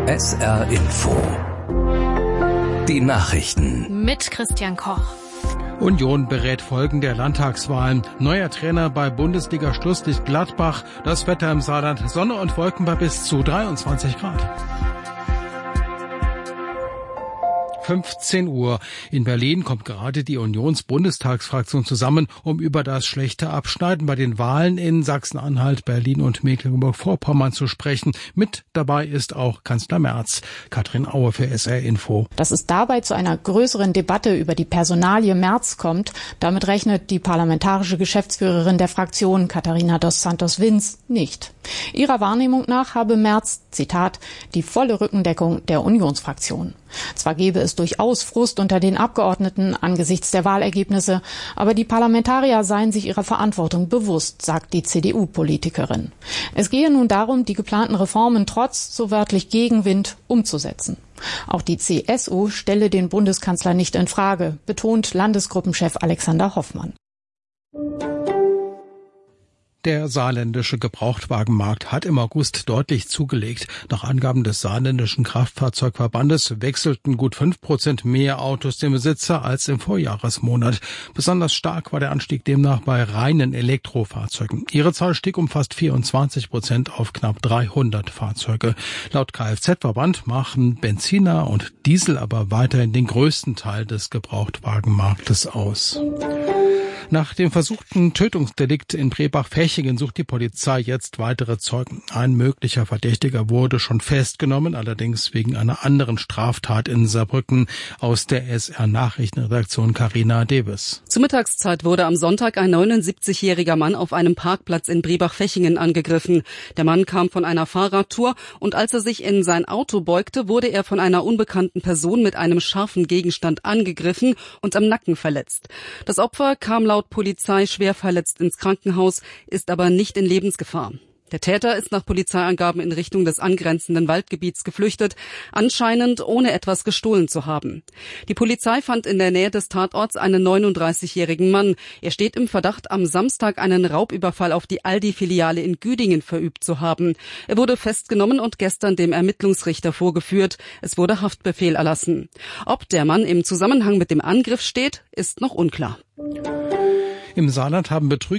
SR Info. Die Nachrichten. Mit Christian Koch. Union berät Folgen der Landtagswahlen. Neuer Trainer bei Bundesliga-Schlusslicht Gladbach. Das Wetter im Saarland. Sonne und Wolken bei bis zu 23 Grad. 15 Uhr. In Berlin kommt gerade die Unions-Bundestagsfraktion zusammen, um über das schlechte Abschneiden bei den Wahlen in Sachsen-Anhalt, Berlin und Mecklenburg-Vorpommern zu sprechen. Mit dabei ist auch Kanzler Merz. Katrin Aue für SR Info. Dass es dabei zu einer größeren Debatte über die Personalie Merz kommt, damit rechnet die parlamentarische Geschäftsführerin der Fraktion, Katharina dos Santos-Vins, nicht. Ihrer Wahrnehmung nach habe Merz, Zitat, die volle Rückendeckung der Unionsfraktion. Zwar gebe es durchaus Frust unter den Abgeordneten angesichts der Wahlergebnisse, aber die Parlamentarier seien sich ihrer Verantwortung bewusst, sagt die CDU-Politikerin. Es gehe nun darum, die geplanten Reformen trotz, so wörtlich, Gegenwind umzusetzen. Auch die CSU stelle den Bundeskanzler nicht in Frage, betont Landesgruppenchef Alexander Hoffmann. Der saarländische Gebrauchtwagenmarkt hat im August deutlich zugelegt. Nach Angaben des saarländischen Kraftfahrzeugverbandes wechselten gut 5% mehr Autos den Besitzer als im Vorjahresmonat. Besonders stark war der Anstieg demnach bei reinen Elektrofahrzeugen. Ihre Zahl stieg um fast 24% auf knapp 300 Fahrzeuge. Laut Kfz-Verband machen Benziner und Diesel aber weiterhin den größten Teil des Gebrauchtwagenmarktes aus. Nach dem versuchten Tötungsdelikt in Brebach-Fächingen sucht die Polizei jetzt weitere Zeugen. Ein möglicher Verdächtiger wurde schon festgenommen, allerdings wegen einer anderen Straftat in Saarbrücken. Aus der SR-Nachrichtenredaktion Carina Dewes. Zur Mittagszeit wurde am Sonntag ein 79-jähriger Mann auf einem Parkplatz in Brebach-Fächingen angegriffen. Der Mann kam von einer Fahrradtour und als er sich in sein Auto beugte, wurde er von einer unbekannten Person mit einem scharfen Gegenstand angegriffen und am Nacken verletzt. Das Opfer kam laut Polizei schwer verletzt ins Krankenhaus, ist aber nicht in Lebensgefahr. Der Täter ist nach Polizeiangaben in Richtung des angrenzenden Waldgebiets geflüchtet, anscheinend ohne etwas gestohlen zu haben. Die Polizei fand in der Nähe des Tatorts einen 39-jährigen Mann. Er steht im Verdacht, am Samstag einen Raubüberfall auf die Aldi-Filiale in Güdingen verübt zu haben. Er wurde festgenommen und gestern dem Ermittlungsrichter vorgeführt. Es wurde Haftbefehl erlassen. Ob der Mann im Zusammenhang mit dem Angriff steht, ist noch unklar. Im Saarland haben Betrüger